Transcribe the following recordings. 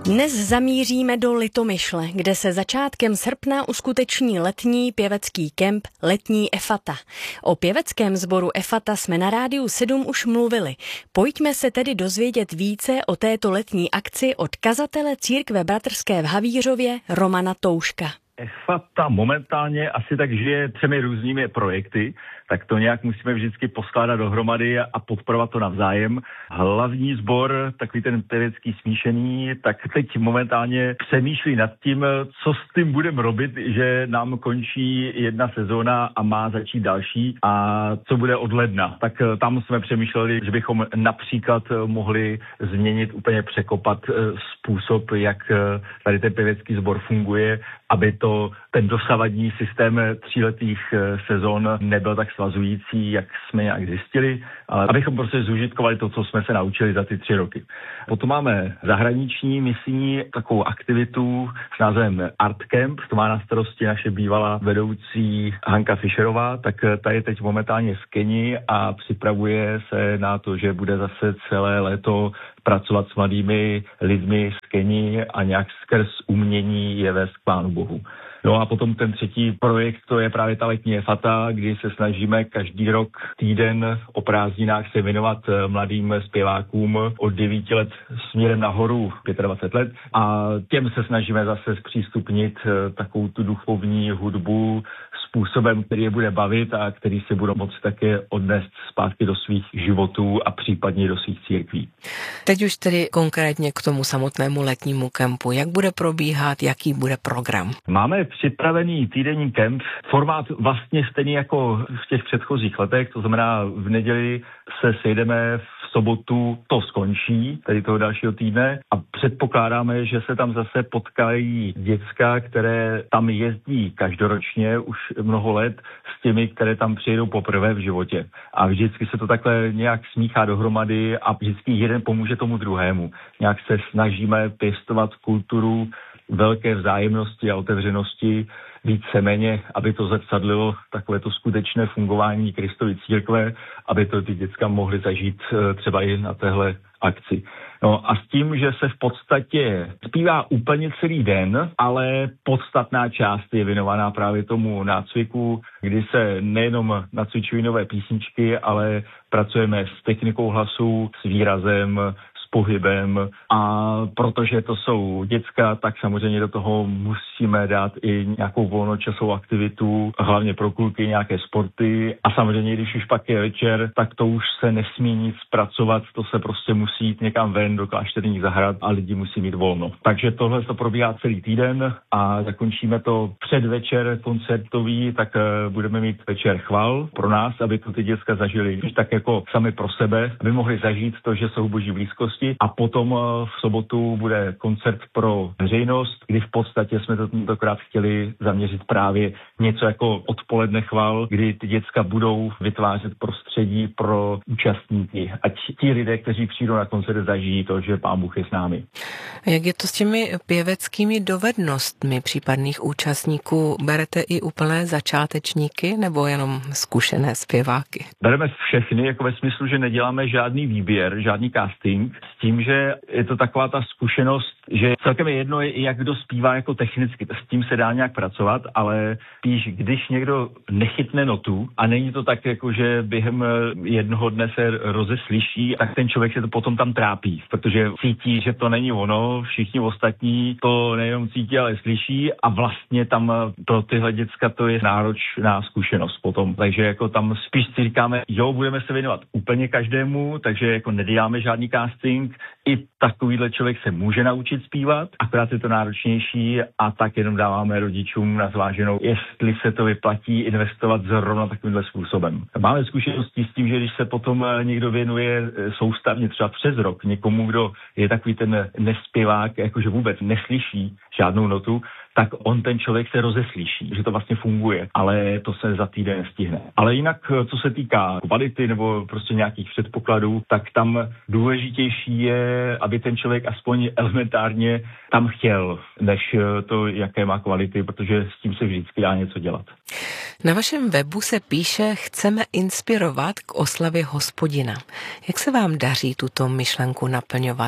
Dnes zamíříme do Litomyšle, kde se začátkem srpna uskuteční letní pěvecký kemp Letní Efata. O pěveckém sboru Efata jsme na Rádiu 7 už mluvili. Pojďme se tedy dozvědět více o této letní akci od kazatele církve bratrské v Havířově Romana Touška. Efata momentálně asi tak žije 3 různými projekty, tak to nějak musíme vždycky poskládat dohromady a podporovat to navzájem. Hlavní sbor, takový ten pěvecký smíšený, tak teď momentálně přemýšlí nad tím, co s tím budeme robit, že nám končí jedna sezóna a má začít další a co bude od ledna. Tak tam jsme přemýšleli, že bychom například mohli změnit, úplně překopat způsob, jak tady ten pěvecký sbor funguje, aby ten dosavadní systém 3letých sezon nebyl tak svazující, jak jsme nějak zjistili, ale abychom prostě zúžitkovali to, co jsme se naučili za ty 3 roky. Potom máme zahraniční misijní takovou aktivitu s názvem Art Camp, to má na starosti naše bývalá vedoucí Hanka Fischerová, tak ta je teď momentálně v Keni a připravuje se na to, že bude zase celé léto pracovat s mladými lidmi z Keni a nějak skrz umění je vést k Pánu Bohu. No a potom ten třetí projekt, to je právě ta Letní Efata, kdy se snažíme každý rok týden o prázdninách se věnovat mladým zpěvákům od 9 let směrem nahoru 25 let a těm se snažíme zase zpřístupnit takovou tu duchovní hudbu způsobem, který je bude bavit a který si budou moct také odnést zpátky do svých životů a případně do svých církví. Teď už tedy konkrétně k tomu samotnému letnímu kempu. Jak bude probíhat, jaký bude program? Máme připravený týdenní kemp, formát vlastně stejný jako v těch předchozích letech, to znamená v neděli se sejdeme, v sobotu to skončí, tedy toho dalšího týdne a předpokládáme, že se tam zase potkají děcka, které tam jezdí každoročně už mnoho let s těmi, které tam přijedou poprvé v životě. A vždycky se to takhle nějak smíchá dohromady a vždycky jeden pomůže tomu druhému. Nějak se snažíme pěstovat kulturu velké vzájemnosti a otevřenosti víceméně, aby to zrcadlilo takové to skutečné fungování Kristovy církve, aby to ty děcka mohly zažít třeba i na téhle akci. No a s tím, že se v podstatě zpívá úplně celý den, ale podstatná část je věnovaná právě tomu nácviku, kdy se nejenom nacvičují nové písničky, ale pracujeme s technikou hlasu, s výrazem, pohybem a protože to jsou děcka, tak samozřejmě do toho musíme dát i nějakou volnočasovou aktivitu, hlavně pro kluky nějaké sporty a samozřejmě, když už pak je večer, tak to už se nesmí nic pracovat, to se prostě musí jít někam ven do klášterních zahrad a lidi musí mít volno. Takže tohle to probíhá celý týden a zakončíme to předvečer koncertový, tak budeme mít večer chval pro nás, aby to ty děcka zažili tak jako sami pro sebe, aby mohli zažít to, že jsou v Boží blízkosti. A potom v sobotu bude koncert pro veřejnost, kdy v podstatě jsme to tentokrát chtěli zaměřit právě něco jako odpoledne chval, kdy ty děcka budou vytvářet prostředí pro účastníky. Ať ti lidé, kteří přijdou na koncert, zažijí to, že Pán Bůh je s námi. Jak je to s těmi pěveckými dovednostmi případných účastníků? Berete i úplné začátečníky nebo jenom zkušené zpěváky? Bereme všechny, jako ve smyslu, že neděláme žádný výběr, žádný casting, s tím, že je to taková ta zkušenost, že celkem je jedno, jak kdo zpívá jako technicky, s tím se dá nějak pracovat, ale spíš, když někdo nechytne notu a není to tak, jako že během jednoho dne se rozeslyší, tak ten člověk se to potom tam trápí, protože cítí, že to není ono, všichni ostatní to nejenom cítí, ale slyší a vlastně tam pro tyhle děcka to je náročná zkušenost potom. Takže jako tam spíš si říkáme, jo, budeme se věnovat úplně každému, takže jako neděláme žádný casting, i takovýhle člověk se může naučit zpívat, akorát je to náročnější a tak jenom dáváme rodičům na zváženou, jestli se to vyplatí investovat zrovna takovýmhle způsobem. Máme zkušenosti s tím, že když se potom někdo věnuje soustavně třeba přes rok někomu, kdo je takový ten nespěvák, jakože vůbec neslyší žádnou notu, tak on ten člověk se rozeslyší, že to vlastně funguje, ale to se za týden nestihne. Ale jinak, co se týká kvality nebo prostě nějakých předpokladů, tak tam důležitější je, aby ten člověk aspoň elementárně tam chtěl, než to, jaké má kvality, protože s tím se vždycky dá něco dělat. Na vašem webu se píše, chceme inspirovat k oslavě Hospodina. Jak se vám daří tuto myšlenku naplňovat?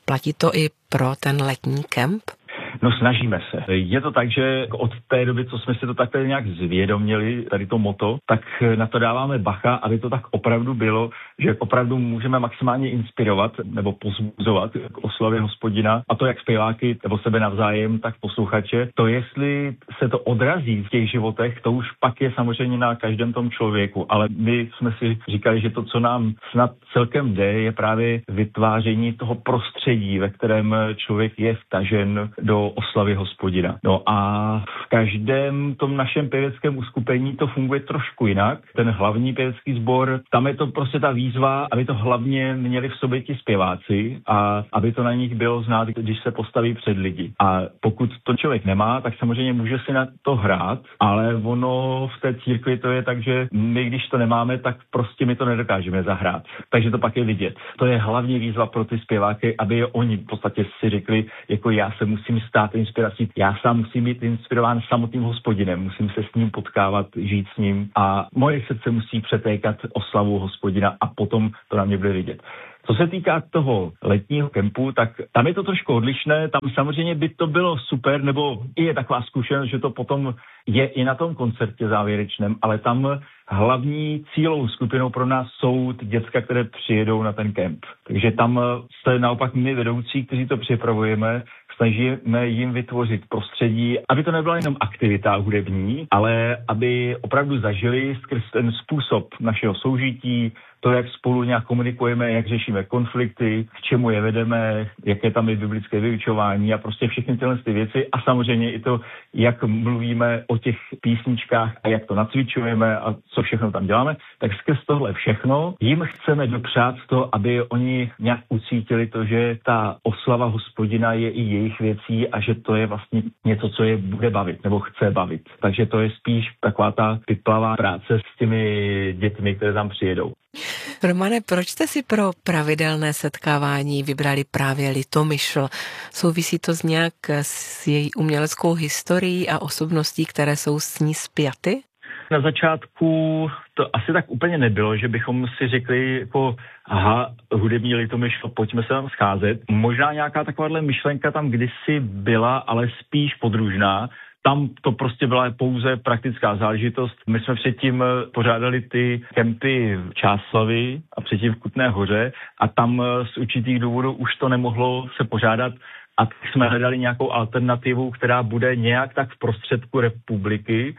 Platí to i pro ten letní kemp? No snažíme se. Je to tak, že od té doby, co jsme si to takhle nějak zvědomili, tady to motto, tak na to dáváme bacha, aby to tak opravdu bylo, že opravdu můžeme maximálně inspirovat nebo pozbuzovat k oslavě Hospodina, a to jak zpěváky nebo sebe navzájem, tak posluchače. To, jestli se to odrazí v těch životech, to už pak je samozřejmě na každém tom člověku, ale my jsme si říkali, že to, co nám snad celkem jde, je právě vytváření toho prostředí, ve kterém člověk je vtažen do oslavy Hospodina. No a v každém tom našem pěveckém uskupení to funguje trošku jinak. Ten hlavní pěvecký sbor, tam je to prostě ta výzva, aby to hlavně měli v sobě ti zpěváci a aby to na nich bylo znát, když se postaví před lidi. A pokud to člověk nemá, tak samozřejmě může si na to hrát, ale ono v té církvi to je tak, že my, když to nemáme, tak prostě my to nedokážeme zahrát. Takže to pak je vidět. To je hlavní výzva pro ty zpěváky, aby oni v podstatě si řekli, jako já se musím stát inspirací. Já sám musím být inspirován samotným Hospodinem, musím se s ním potkávat, žít s ním a moje srdce musí přetékat oslavu Hospodina a potom to na mě bude vidět. Co se týká toho letního kempu, tak tam je to trošku odlišné, tam samozřejmě by to bylo super, nebo i je taková zkušenost, že to potom je i na tom koncertě závěrečném, ale tam hlavní cílovou skupinou pro nás jsou ty děcka, které přijedou na ten kemp. Takže tam se naopak my vedoucí, kteří to připravujeme, snažíme jim vytvořit prostředí, aby to nebyla jenom aktivita hudební, ale aby opravdu zažili skrz ten způsob našeho soužití, to, jak spolu nějak komunikujeme, jak řešíme konflikty, k čemu je vedeme, jaké tam je biblické vyučování a prostě všechny tyhle ty věci a samozřejmě i to, jak mluvíme o těch písničkách a jak to nacvičujeme a co všechno tam děláme, tak skrz tohle všechno jim chceme dopřát to, aby oni nějak ucítili to, že ta oslava Hospodina je i jejich věcí a že to je vlastně něco, co je bude bavit nebo chce bavit. Takže to je spíš taková ta pytlavá práce s těmi dětmi, které tam přijedou. Romane, proč jste si pro pravidelné setkávání vybrali právě Litomyšl? Souvisí to nějak s její uměleckou historií a osobností, které jsou s ní spjaty? Na začátku to asi tak úplně nebylo, že bychom si řekli jako aha, hudební Litomyšl, pojďme se tam scházet. Možná nějaká takováhle myšlenka tam kdysi byla, ale spíš podružná. Tam to prostě byla pouze praktická záležitost. My jsme předtím pořádali ty kempy v Čáslavi a předtím v Kutné Hoře a tam z určitých důvodů už to nemohlo se pořádat a jsme hledali nějakou alternativu, která bude nějak tak v prostředku republiky.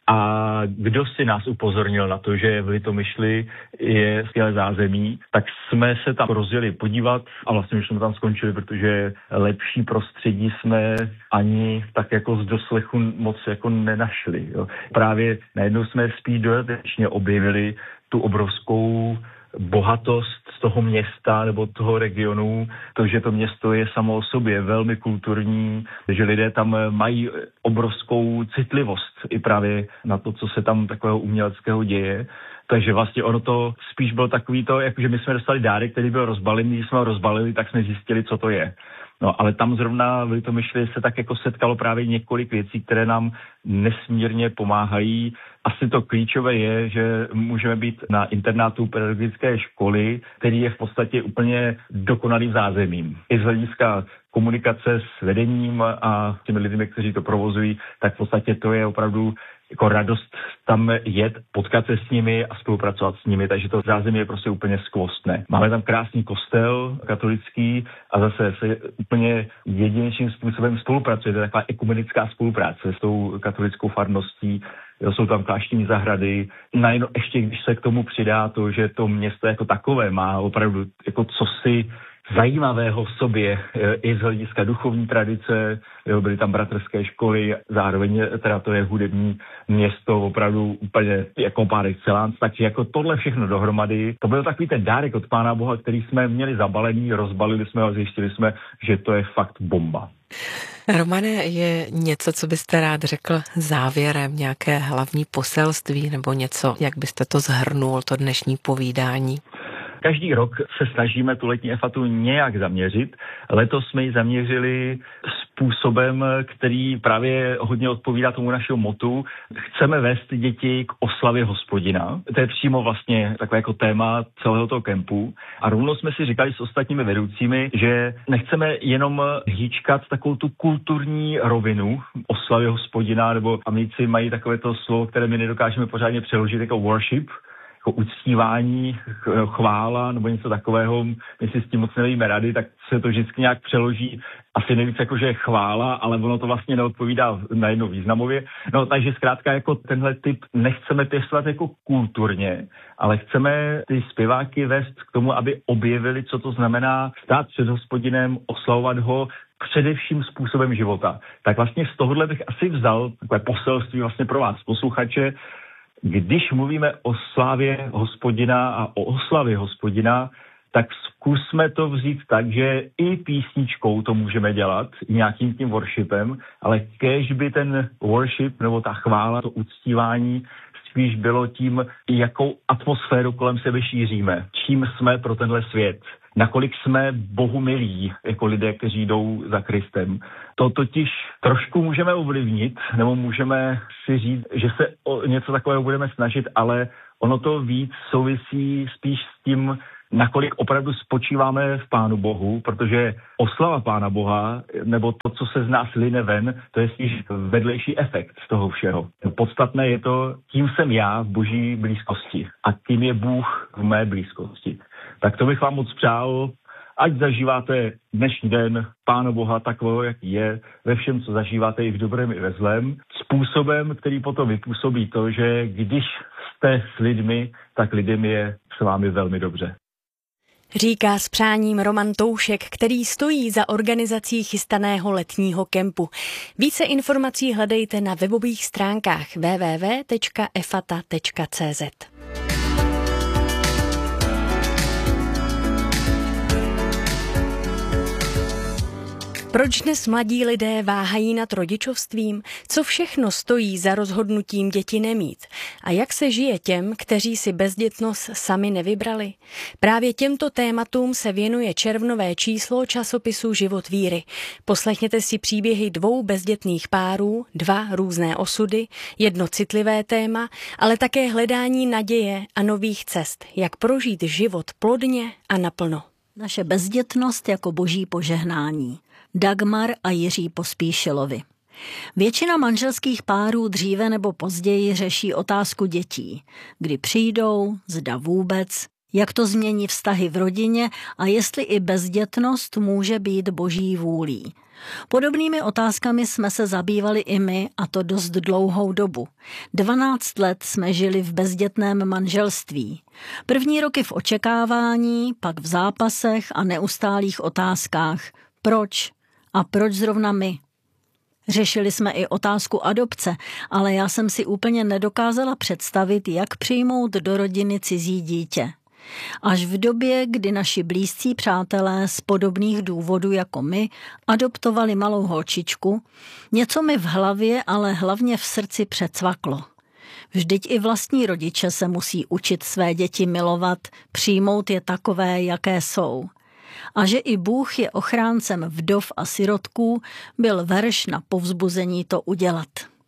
A kdo si nás upozornil na to, že v Litomyšli je skvělé zázemí, tak jsme se tam rozjeli podívat a vlastně už jsme tam skončili, protože lepší prostředí jsme ani tak jako z doslechu moc jako nenašli. Jo. Právě najednou jsme spíš dodatečně objevili tu obrovskou bohatost z toho města nebo toho regionu, to, že to město je samo o sobě velmi kulturní, že lidé tam mají obrovskou citlivost i právě na to, co se tam takového uměleckého děje. Takže vlastně ono to spíš bylo takový to, jakože my jsme dostali dárek, který byl rozbalený, když jsme ho rozbalili, tak jsme zjistili, co to je. No, ale tam zrovna v Litomyšli se tak jako setkalo právě několik věcí, které nám nesmírně pomáhají. Asi to klíčové je, že můžeme být na internátu pedagogické školy, který je v podstatě úplně dokonalým zázemím. I z hlediska komunikace s vedením a těmi lidmi, kteří to provozují, tak v podstatě to je opravdu jako radost tam jet, potkat se s nimi a spolupracovat s nimi, takže to zázemí je prostě úplně skvostné. Máme tam krásný kostel katolický a zase se úplně jedinečným způsobem spolupracuje, to je taková ekumenická spolupráce s tou katolickou farností. Jsou tam klášterní zahrady. Najednou ještě, když se k tomu přidá to, že to město jako takové má opravdu jako cosi zajímavého v sobě i z hlediska duchovní tradice, byly tam bratrské školy, zároveň teda to je hudební město, opravdu úplně jako par excellence, takže jako tohle všechno dohromady, to byl takový ten dárek od Pána Boha, který jsme měli zabalený, rozbalili jsme a zjistili jsme, že to je fakt bomba. Romane, je něco, co byste rád řekl závěrem, nějaké hlavní poselství nebo něco, jak byste to shrnul, to dnešní povídání? Každý rok se snažíme tu letní efatu nějak zaměřit. Letos jsme ji zaměřili způsobem, který právě hodně odpovídá tomu našemu motu. Chceme vést děti k oslavě Hospodina. To je přímo vlastně takové jako téma celého toho kempu. A rovnou jsme si říkali s ostatními vedoucími, že nechceme jenom hýčkat takovou tu kulturní rovinu oslavy Hospodina, nebo Američané mají takové to slovo, které my nedokážeme pořádně přeložit jako worship, jako uctívání, chvála nebo něco takového. My si s tím moc nevíme rady, tak se to vždycky nějak přeloží asi nejvíc jako, že je chvála, ale ono to vlastně neodpovídá najednou významově. No takže zkrátka jako tenhle typ nechceme pěstovat jako kulturně, ale chceme ty zpěváky vést k tomu, aby objevili, co to znamená stát před Hospodinem, oslavovat ho především způsobem života. Tak vlastně z tohohle bych asi vzal takové poselství vlastně pro vás, posluchače. Když mluvíme o slávě Hospodina a o oslavě Hospodina, tak zkusme to vzít tak, že i písničkou to můžeme dělat, nějakým tím worshipem, ale kéž by ten worship nebo ta chvála, to uctívání spíš bylo tím, jakou atmosféru kolem sebe šíříme, čím jsme pro tenhle svět. Nakolik jsme Bohu milí, jako lidé, kteří jdou za Kristem. To totiž trošku můžeme ovlivnit, nebo můžeme si říct, že se o něco takového budeme snažit, ale ono to víc souvisí spíš s tím, nakolik opravdu spočíváme v Pánu Bohu, protože oslava Pána Boha, nebo to, co se z nás line ven, to je spíš vedlejší efekt z toho všeho. Podstatné je to, tím jsem já v Boží blízkosti a tím je Bůh v mé blízkosti. Tak to bych vám moc přál, ať zažíváte dnešní den Pána Boha takového, jak je, ve všem, co zažíváte i v dobrém, i ve zlém, způsobem, který potom vypůsobí to, že když jste s lidmi, tak lidem je s vámi velmi dobře. Říká s přáním Roman Toušek, který stojí za organizací chystaného letního kempu. Více informací hledejte na webových stránkách www.efata.cz. Proč dnes mladí lidé váhají nad rodičovstvím? Co všechno stojí za rozhodnutím děti nemít? A jak se žije těm, kteří si bezdětnost sami nevybrali? Právě těmto tématům se věnuje červnové číslo časopisu Život víry. Poslechněte si příběhy 2 bezdětných párů, 2 různé osudy, 1 citlivé téma, ale také hledání naděje a nových cest, jak prožít život plodně a naplno. Naše bezdětnost jako boží požehnání. Dagmar a Jiří Pospíšilovi. Většina manželských párů dříve nebo později řeší otázku dětí. Kdy přijdou, zda vůbec, jak to změní vztahy v rodině a jestli i bezdětnost může být boží vůlí. Podobnými otázkami jsme se zabývali i my, a to dost dlouhou dobu. 12 let jsme žili v bezdětném manželství. První roky v očekávání, pak v zápasech a neustálých otázkách. Proč? A proč zrovna my? Řešili jsme i otázku adopce, ale já jsem si úplně nedokázala představit, jak přijmout do rodiny cizí dítě. Až v době, kdy naši blízcí přátelé z podobných důvodů jako my adoptovali malou holčičku, něco mi v hlavě, ale hlavně v srdci přecvaklo. Vždyť i vlastní rodiče se musí učit své děti milovat, přijmout je takové, jaké jsou. A že i Bůh je ochráncem vdov a sirotků, byl verš na povzbuzení to udělat.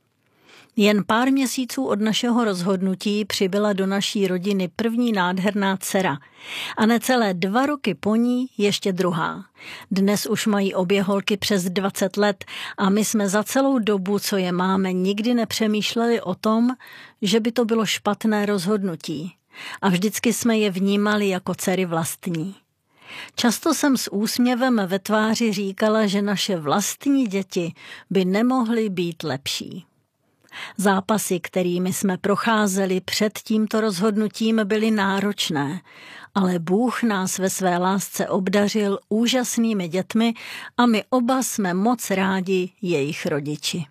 Jen pár měsíců od našeho rozhodnutí přibyla do naší rodiny první nádherná dcera a necelé 2 roky po ní ještě druhá. Dnes už mají obě holky přes 20 let a my jsme za celou dobu, co je máme, nikdy nepřemýšleli o tom, že by to bylo špatné rozhodnutí. A vždycky jsme je vnímali jako dcery vlastní. Často jsem s úsměvem ve tváři říkala, že naše vlastní děti by nemohly být lepší. Zápasy, kterými jsme procházeli před tímto rozhodnutím, byly náročné, ale Bůh nás ve své lásce obdařil úžasnými dětmi a my oba jsme moc rádi jejich rodiči.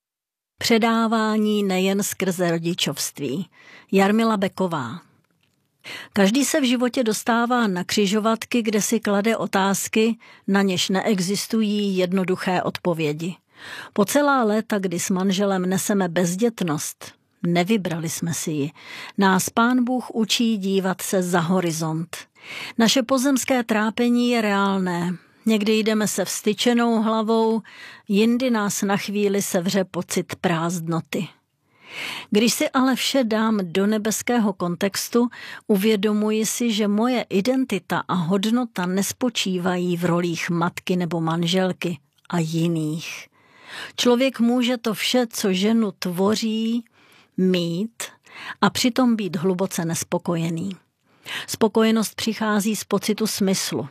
Předávání nejen skrze rodičovství. Jarmila Beková. Každý se v životě dostává na křižovatky, kde si klade otázky, na něž neexistují jednoduché odpovědi. Po celá léta, kdy s manželem neseme bezdětnost, nevybrali jsme si ji, nás Pán Bůh učí dívat se za horizont. Naše pozemské trápení je reálné, Někdy jdeme se vztyčenou hlavou, jindy nás na chvíli sevře pocit prázdnoty. Když si ale vše dám do nebeského kontextu, uvědomuji si, že moje identita a hodnota nespočívají v rolích matky nebo manželky a jiných. Člověk může to vše, co ženu tvoří, mít a přitom být hluboce nespokojený. Spokojenost přichází z pocitu smyslu.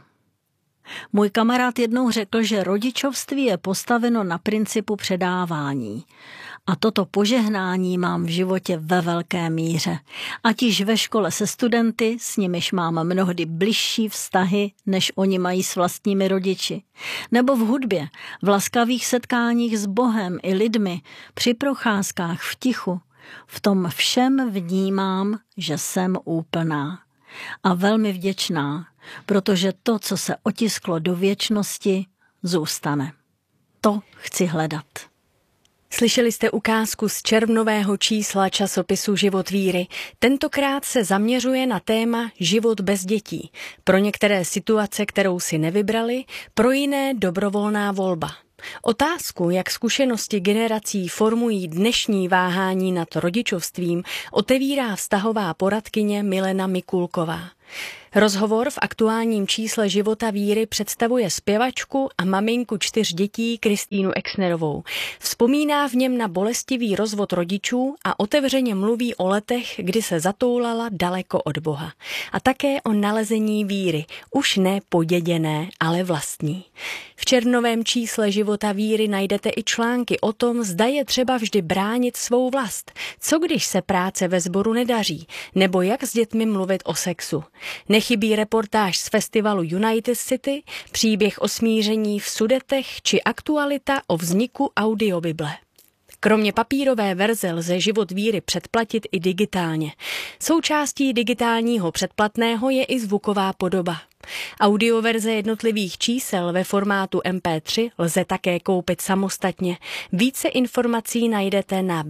Můj kamarád jednou řekl, že rodičovství je postaveno na principu předávání. A toto požehnání mám v životě ve velké míře. Ať již ve škole se studenty, s nimiž mám mnohdy bližší vztahy, než oni mají s vlastními rodiči. Nebo v hudbě, v laskavých setkáních s Bohem i lidmi, při procházkách v tichu. V tom všem vnímám, že jsem úplná. A velmi vděčná, protože to, co se otisklo do věčnosti, zůstane. To chci hledat. Slyšeli jste ukázku z červnového čísla časopisu Život víry. Tentokrát se zaměřuje na téma život bez dětí. Pro některé situace, kterou si nevybrali, pro jiné dobrovolná volba. Otázku, jak zkušenosti generací formují dnešní váhání nad rodičovstvím, otevírá vztahová poradkyně Milena Mikulková. Rozhovor v aktuálním čísle Života víry představuje zpěvačku a maminku 4 dětí Kristýnu Exnerovou. Vzpomíná v něm na bolestivý rozvod rodičů a otevřeně mluví o letech, kdy se zatoulala daleko od Boha. A také o nalezení víry, už ne poděděné, ale vlastní. V červnovém čísle Života víry najdete i články o tom, zda je třeba vždy bránit svou vlast, co když se práce ve sboru nedaří, nebo jak s dětmi mluvit o sexu. Nechybí reportáž z festivalu United City, příběh o smíření v Sudetech či aktualita o vzniku audiobible. Kromě papírové verze lze Život víry předplatit i digitálně. Součástí digitálního předplatného je i zvuková podoba. Audioverze jednotlivých čísel ve formátu MP3 lze také koupit samostatně. Více informací najdete na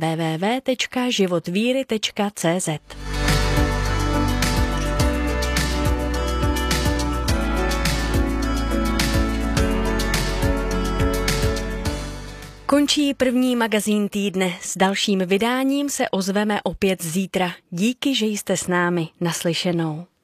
www.životvíry.cz. Končí první magazín týdne. S dalším vydáním se ozveme opět zítra. Díky, že jste s námi. Naslyšenou.